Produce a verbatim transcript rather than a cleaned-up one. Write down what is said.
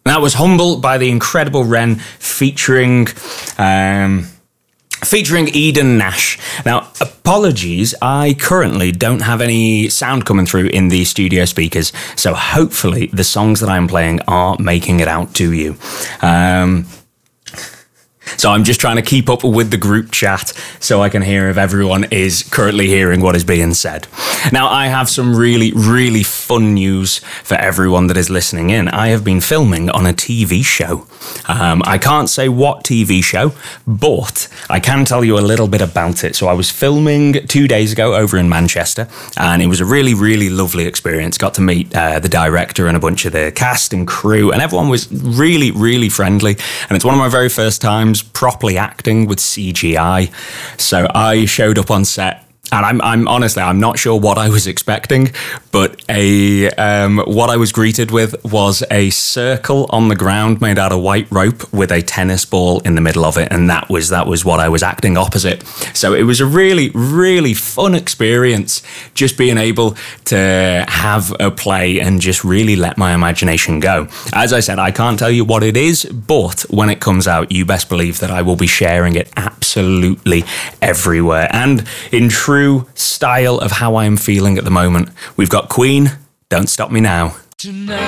That was Humble by the incredible Ren featuring... Um, featuring Eden Nash. Now, apologies, I currently don't have any sound coming through in the studio speakers, so hopefully the songs that I'm playing are making it out to you. Um... So I'm just trying to keep up with the group chat so I can hear if everyone is currently hearing what is being said. Now, I have some really, really fun news for everyone that is listening in. I have been filming on a T V show. Um, I can't say what T V show, but I can tell you a little bit about it. So I was filming two days ago over in Manchester, and it was a really, really lovely experience. Got to meet uh, the director and a bunch of the cast and crew, and everyone was really, really friendly. And it's one of my very first times properly acting with C G I. So I showed up on set, and I'm, I'm honestly, I'm not sure what I was expecting, but a um, what I was greeted with was a circle on the ground made out of white rope with a tennis ball in the middle of it, and that was that was what I was acting opposite. So it was a really, really fun experience, just being able to have a play and just really let my imagination go. As I said, I can't tell you what it is, but when it comes out, you best believe that I will be sharing it absolutely everywhere. And in true style of how I am feeling at the moment, we've got Queen, Don't Stop Me Now. Tonight.